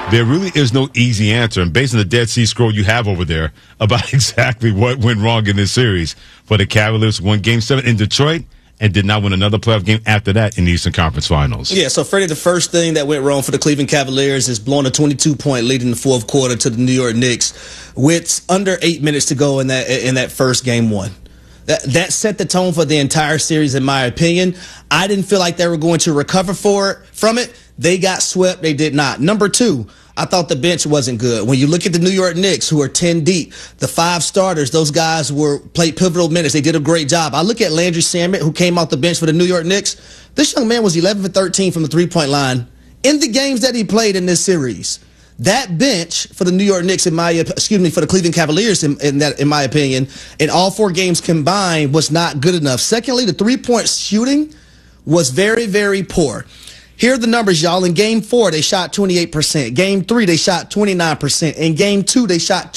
There really is no easy answer. And based on the Dead Sea Scroll you have over there about exactly what went wrong in this series, for the Cavaliers won Game 7 in Detroit and did not win another playoff game after that in the Eastern Conference Finals. Yeah, so Freddie, the first thing that went wrong for the Cleveland Cavaliers is blowing a 22-point lead in the fourth quarter to the New York Knicks with under 8 minutes to go in that first Game 1. That set the tone for the entire series, in my opinion. I didn't feel like they were going to recover from it. They got swept. They did not. Number 2, I thought the bench wasn't good. When you look at the New York Knicks, who are 10 deep, the 5 starters, those guys played pivotal minutes. They did a great job. I look at Landry Shamet, who came off the bench for the New York Knicks. This young man was 11 for 13 from the three-point line in the games that he played in this series. That bench for the New York Knicks, for the Cleveland Cavaliers, in my opinion, in all 4 games combined, was not good enough. Secondly, the three-point shooting was very, very poor. Here are the numbers, y'all. In Game 4, they shot 28%. Game 3, they shot 29%. In Game 2, they shot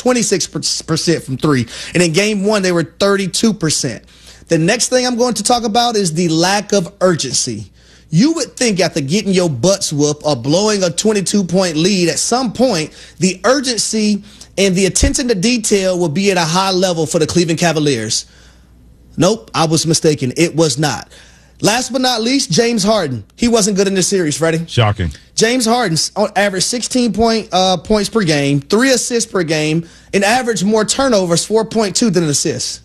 26% from 3. And in Game 1, they were 32%. The next thing I'm going to talk about is the lack of urgency. You would think after getting your butts whooped or blowing a 22-point lead, at some point, the urgency and the attention to detail will be at a high level for the Cleveland Cavaliers. Nope, I was mistaken. It was not. Last but not least, James Harden. He wasn't good in this series, Freddie. Shocking. James Harden on average 16 points per game, 3 assists per game, and averaged more turnovers, 4.2 than assists.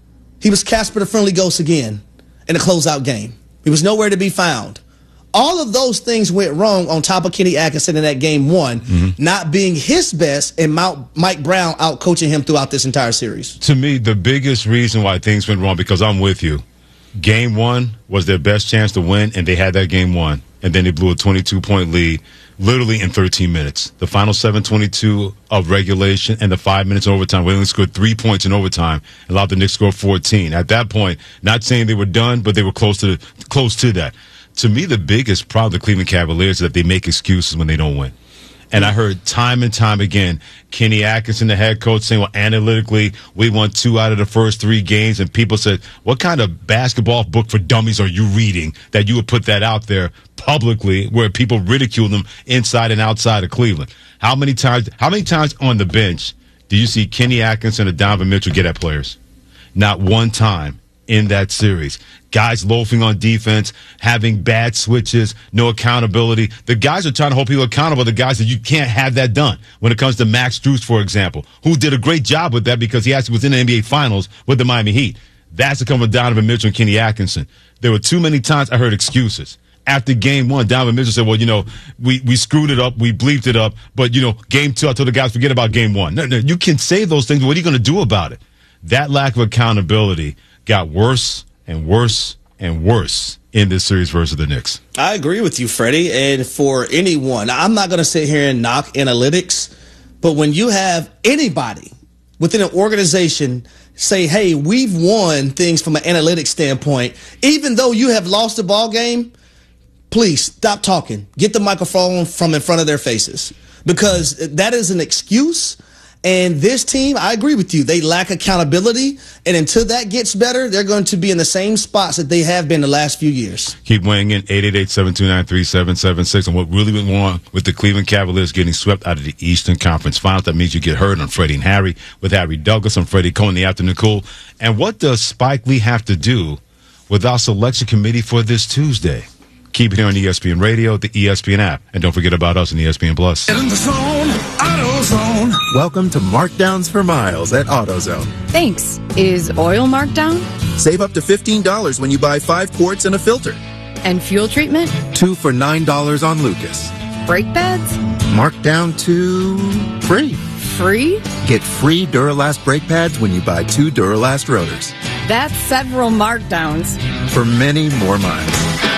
He was Casper the Friendly Ghost again in a closeout game. He was nowhere to be found. All of those things went wrong on top of Kenny Atkinson in that Game 1, not being his best, and Mike Brown out coaching him throughout this entire series. To me, the biggest reason why things went wrong, because I'm with you, Game 1 was their best chance to win, and they had that Game 1. And then they blew a 22-point lead literally in 13 minutes. The final 7:22 of regulation and the 5 minutes overtime, we only scored 3 points in overtime, allowed the Knicks to score 14. At that point, not saying they were done, but they were close to that. To me, the biggest problem of the Cleveland Cavaliers is that they make excuses when they don't win. And I heard time and time again, Kenny Atkinson, the head coach, saying, well, analytically, we won 2 out of the first 3 games. And people said, what kind of basketball book for dummies are you reading that you would put that out there publicly where people ridicule them inside and outside of Cleveland? How many times on the bench do you see Kenny Atkinson and Donovan Mitchell get at players? Not one time in that series. Guys loafing on defense, having bad switches, no accountability. The guys are trying to hold people accountable, the guys that you can't have that done. When it comes to Max Strus, for example, who did a great job with that because he actually was in the NBA Finals with the Miami Heat. That's to come with Donovan Mitchell and Kenny Atkinson. There were too many times I heard excuses. After Game 1, Donovan Mitchell said, well, we screwed it up, we bleeped it up, but, Game 2, I told the guys, forget about Game 1. No, you can say those things, but what are you going to do about it? That lack of accountability got worse and worse and worse in this series versus the Knicks. I agree with you, Freddie. And for anyone, I'm not going to sit here and knock analytics, but when you have anybody within an organization say, hey, we've won things from an analytics standpoint, even though you have lost the ball game, please stop talking. Get the microphone from in front of their faces, because that is an excuse. And this team, I agree with you, they lack accountability. And until that gets better, they're going to be in the same spots that they have been the last few years. Keep weighing in, 888-729-3776. And what really went wrong with the Cleveland Cavaliers getting swept out of the Eastern Conference Finals. That means you get heard on Freddie and Harry with Harry Douglas. I'm Freddie Cohen, the afternoon cool. And what does Spike Lee have to do with our selection committee for this Tuesday? Keep it here on ESPN Radio, the ESPN app. And don't forget about us on ESPN Plus. Get in the zone, AutoZone. Welcome to Markdowns for Miles at AutoZone. Thanks. Is oil marked down? Save up to $15 when you buy 5 quarts and a filter. And fuel treatment? 2 for $9 on Lucas. Brake pads? Marked down to free. Free? Get free Duralast brake pads when you buy 2 Duralast rotors. That's several markdowns. For many more miles.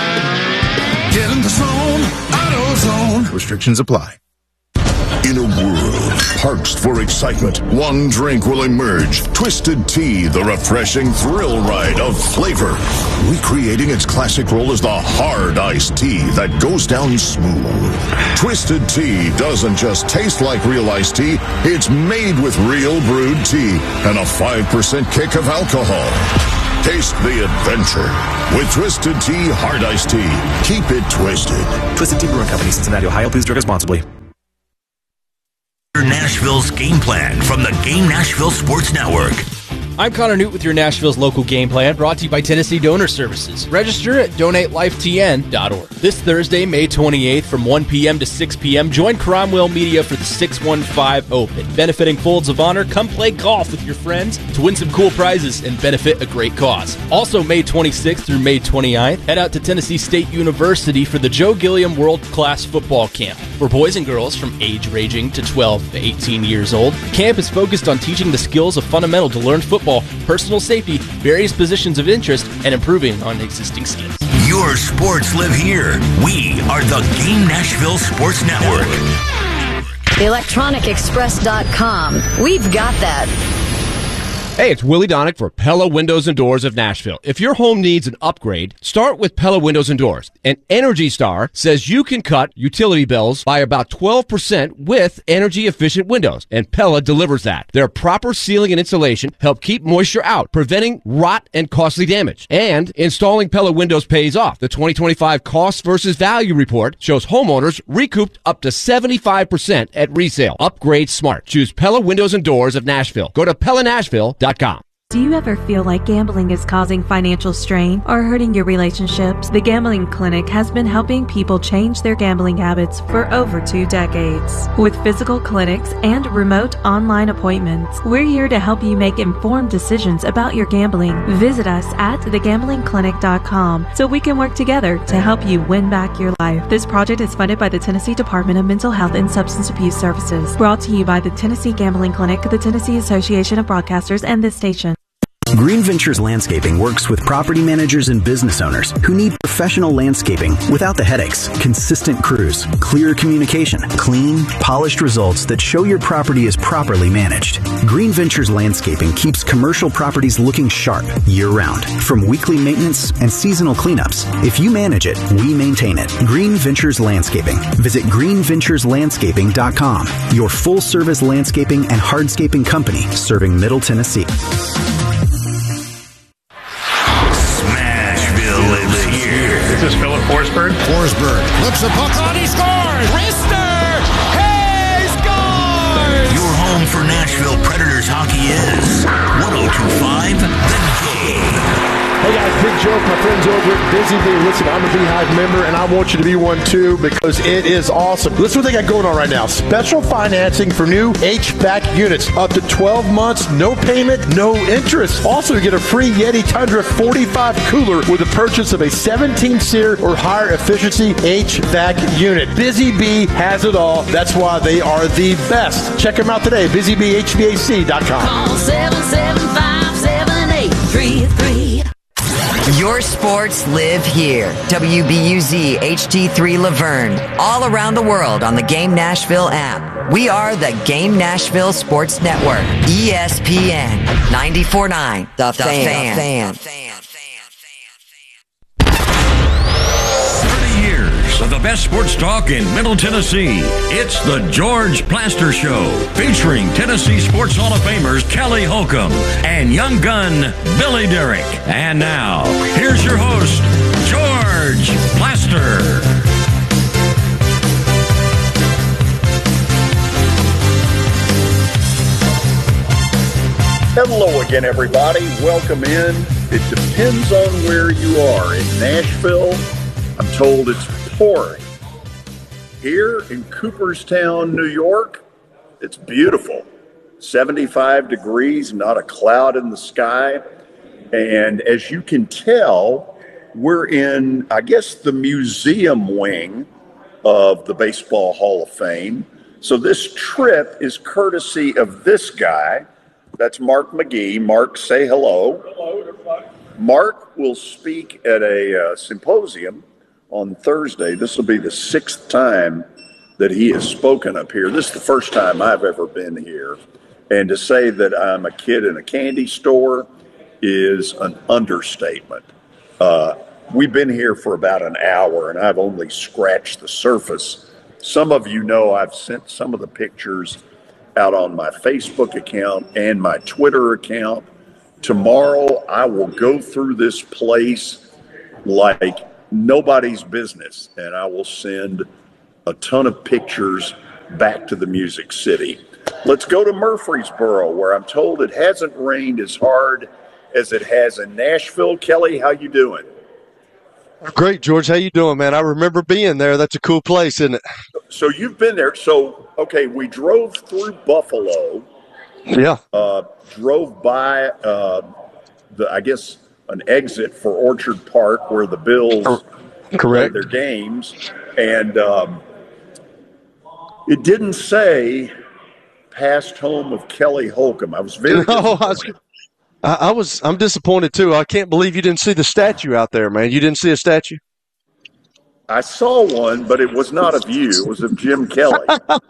Get in the zone, AutoZone. Restrictions apply. In a world parched for excitement, one drink will emerge. Twisted Tea, the refreshing thrill ride of flavor. Recreating its classic role as the hard iced tea that goes down smooth. Twisted Tea doesn't just taste like real iced tea, it's made with real brewed tea and a 5% kick of alcohol. Taste the adventure with Twisted Tea Hard Iced Tea. Keep it twisted. Twisted Tea Brewing Company, Cincinnati, Ohio. Please drink responsibly. Nashville's game plan from the Game Nashville Sports Network. I'm Connor Newt with your Nashville's local game plan, brought to you by Tennessee Donor Services. Register at donatelifetn.org. This Thursday, May 28th, from 1 p.m. to 6 p.m., join Cromwell Media for the 615 Open. Benefiting Folds of Honor, come play golf with your friends to win some cool prizes and benefit a great cause. Also, May 26th through May 29th, head out to Tennessee State University for the Joe Gilliam World Class Football Camp. For boys and girls from age ranging to 12 to 18 years old, the camp is focused on teaching the skills of fundamental to learn football, personal safety, various positions of interest, and improving on existing skills. Your sports live here. We are the Game Nashville Sports Network. ElectronicExpress.com. We've got that. Hey, it's Willie Donick for Pella Windows and Doors of Nashville. If your home needs an upgrade, start with Pella Windows and Doors. And Energy Star says you can cut utility bills by about 12% with energy-efficient windows, and Pella delivers that. Their proper sealing and insulation help keep moisture out, preventing rot and costly damage. And installing Pella windows pays off. The 2025 Cost versus Value Report shows homeowners recouped up to 75% at resale. Upgrade smart. Choose Pella Windows and Doors of Nashville. Go to PellaNashville.com. Do you ever feel like gambling is causing financial strain or hurting your relationships? The Gambling Clinic has been helping people change their gambling habits for over 2 decades. With physical clinics and remote online appointments, we're here to help you make informed decisions about your gambling. Visit us at thegamblingclinic.com so we can work together to help you win back your life. This project is funded by the Tennessee Department of Mental Health and Substance Abuse Services. Brought to you by the Tennessee Gambling Clinic, the Tennessee Association of Broadcasters, and this station. Green Ventures Landscaping works with property managers and business owners who need professional landscaping without the headaches, consistent crews, clear communication, clean, polished results that show your property is properly managed. Green Ventures Landscaping keeps commercial properties looking sharp year-round, from weekly maintenance and seasonal cleanups. If you manage it, we maintain it. Green Ventures Landscaping. Visit greenventureslandscaping.com, your full-service landscaping and hardscaping company serving Middle Tennessee. This is Philip Forsberg. Forsberg flips the puck on, he scores! Rister! Hey, scores! Your home for Nashville Predators hockey is 102.5 The Game. Hey guys, big joke. My friends over at Busy Bee. Listen, I'm a Beehive member, and I want you to be one too because it is awesome. Listen what they got going on right now. Special financing for new HVAC units. Up to 12 months, no payment, no interest. Also, you get a free Yeti Tundra 45 cooler with the purchase of a 17-SEER or higher efficiency HVAC unit. Busy Bee has it all. That's why they are the best. Check them out today, busybeehvac.com. Call 775-7833. Your sports live here. WBUZ HD3 Laverne. All around the world on the Game Nashville app. We are the Game Nashville Sports Network. ESPN 94.9. The Fan. 30 years of the best sports talk in Middle Tennessee. It's the George Plaster Show, featuring Tennessee Sports Hall of Famers Kelly Holcomb and young gun Billy Derrick. And now, here's your host, George Plaster. Hello again, everybody. Welcome in. It depends on where you are. In Nashville, I'm told it's pouring. Here in Cooperstown, New York, it's beautiful. 75 degrees, not a cloud in the sky. And as you can tell, we're in, I guess, the museum wing of the Baseball Hall of Fame. So this trip is courtesy of this guy. That's Mark McGee. Mark, say hello. Hello, everybody. Mark will speak at a symposium on Thursday. This will be the 6th time that he has spoken up here. This is the first time I've ever been here. And to say that I'm a kid in a candy store is an understatement. We've been here for about an hour, and I've only scratched the surface. Some of you know I've sent some of the pictures out on my Facebook account and my Twitter account. Tomorrow, I will go through this place like nobody's business, and I will send a ton of pictures back to the Music City. Let's go to Murfreesboro, where I'm told it hasn't rained as hard as it has in Nashville. Kelly, how you doing? Great, George. How you doing, man? I remember being there. That's a cool place, isn't it? So you've been there. So, okay, we drove through Buffalo. Yeah. Drove by, I guess, an exit for Orchard Park where the Bills play their games. And it didn't say past home of Kelly Holcomb. I was very disappointed. I'm disappointed too. I can't believe you didn't see the statue out there, man. You didn't see a statue? I saw one, but it was not of you. It was of Jim Kelly.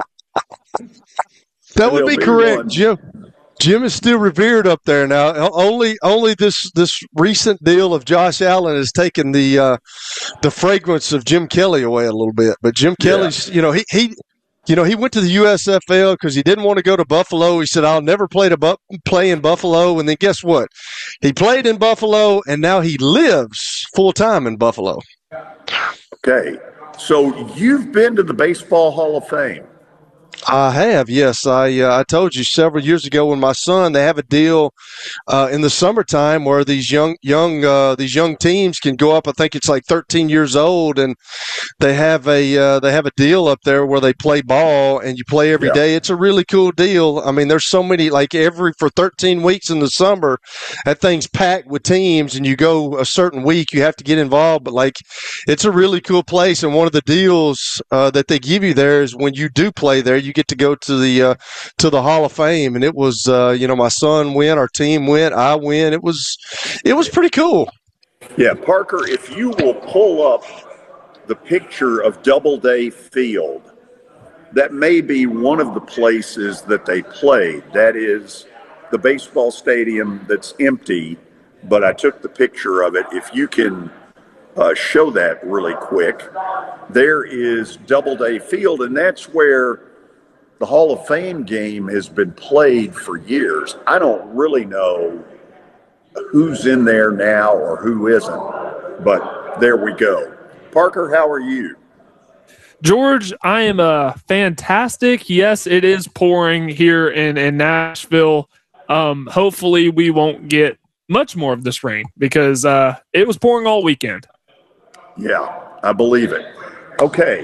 That would be correct, Jim. Jim is still revered up there now. Only this recent deal of Josh Allen has taken the fragrance of Jim Kelly away a little bit. But Jim Kelly's, he went to the USFL because he didn't want to go to Buffalo. He said, "I'll never play in Buffalo." And then guess what? He played in Buffalo, and now he lives full time in Buffalo. Okay, so you've been to the Baseball Hall of Fame. I have, yes. I told you several years ago when my son, they have a deal in the summertime where these young teams can go up. I think it's like 13 years old, and they have a deal up there where they play ball and you play every day. It's a really cool deal. I mean, there's so many, like for 13 weeks in the summer, that thing's packed with teams, and you go a certain week, you have to get involved. But like, it's a really cool place, and one of the deals that they give you there is when you do play there, you get to go to the Hall of Fame. And it was my son went, our team went, I went. It was pretty cool. Yeah, Parker, if you will pull up the picture of Doubleday Field, that may be one of the places that they played. That is the baseball stadium that's empty, but I took the picture of it. If you can show that really quick, there is Doubleday Field, and that's where the Hall of Fame game has been played for years. I don't really know who's in there now or who isn't, but there we go. Parker, how are you? George, I am fantastic. Yes, it is pouring here in Nashville. Hopefully we won't get much more of this rain because it was pouring all weekend. Yeah, I believe it. Okay,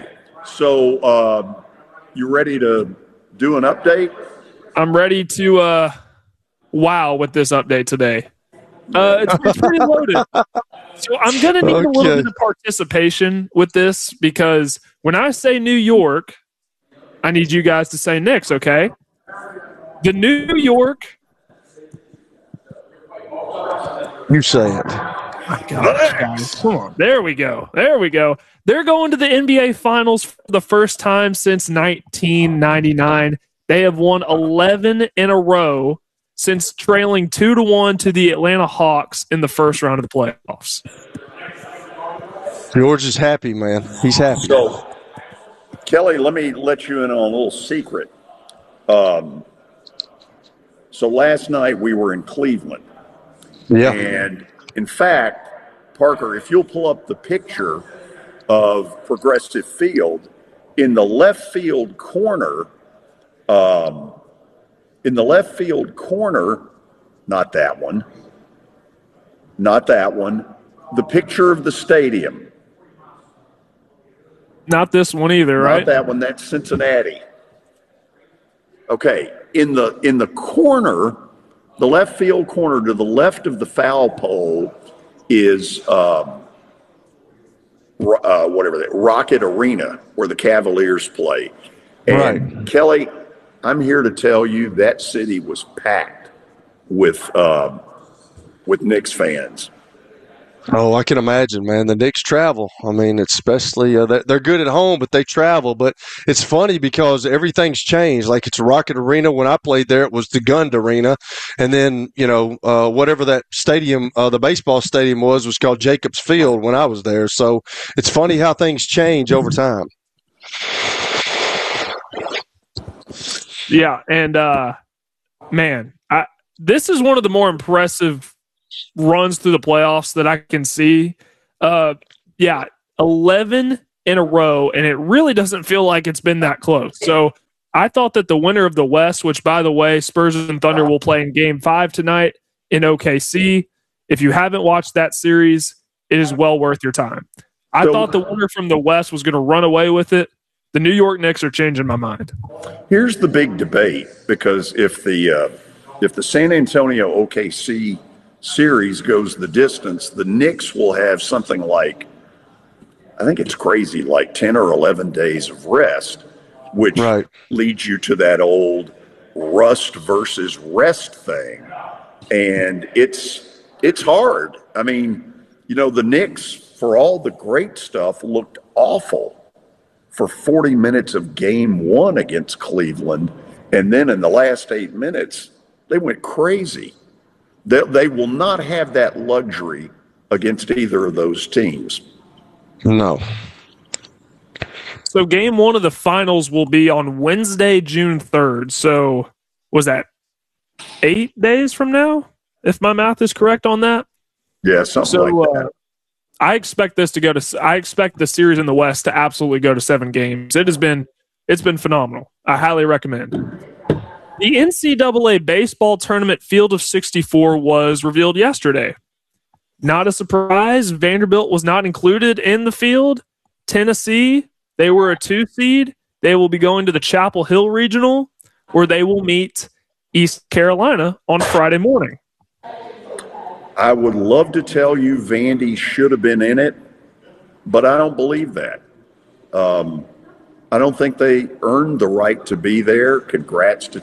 so you ready to do an update? I'm ready to wow with this update today. It's pretty loaded. So I'm going to need a little bit of participation with this because when I say New York, I need you guys to say Knicks, okay? The New York. You say it. My gosh, guys. Come on. There we go. They're going to the NBA Finals for the first time since 1999. They have won 11 in a row since trailing 2-1 to the Atlanta Hawks in the first round of the playoffs. George is happy, man. He's happy. So, Kelly, let me let you in on a little secret. So last night we were in Cleveland. Yeah. And in fact, Parker, if you'll pull up the picture of Progressive Field, in the left field corner, not that one, the picture of the stadium. Not this one either, right? Not that one, that's Cincinnati. Okay, in the corner, the left field corner to the left of the foul pole is Rocket Arena, where the Cavaliers play. And right. Kelly, I'm here to tell you that city was packed with Knicks fans. Oh, I can imagine, man. The Knicks travel. I mean, especially they're good at home, but they travel. But it's funny because everything's changed. Like it's Rocket Arena. When I played there, it was the Gund Arena, and then whatever that stadium, the baseball stadium was called Jacobs Field when I was there. So it's funny how things change over time. Yeah, and man, this is one of the more impressive runs through the playoffs that I can see. 11 in a row, and it really doesn't feel like it's been that close. So I thought that the winner of the West, which, by the way, Spurs and Thunder will play in Game 5 tonight in OKC. If you haven't watched that series, it is well worth your time. I thought the winner from the West was going to run away with it. The New York Knicks are changing my mind. Here's the big debate, because if the San Antonio OKC series goes the distance, the Knicks will have something like, I think it's crazy, like 10 or 11 days of rest, which leads you to that old rust versus rest thing. And it's hard. I mean, the Knicks, for all the great stuff, looked awful for 40 minutes of Game 1 against Cleveland. And then in the last 8 minutes, they went crazy. They will not have that luxury against either of those teams. No. So Game 1 of the finals will be on Wednesday, June 3rd. So was that 8 days from now, if my math is correct on that? Yeah, something like that. I expect this to go to. I expect the series in the West to absolutely go to 7 games. It's been phenomenal. I highly recommend. The NCAA baseball tournament field of 64 was revealed yesterday. Not a surprise. Vanderbilt was not included in the field. Tennessee, they were a 2 seed. They will be going to the Chapel Hill Regional, where they will meet East Carolina on Friday morning. I would love to tell you Vandy should have been in it, but I don't believe that. I don't think they earned the right to be there. Congrats to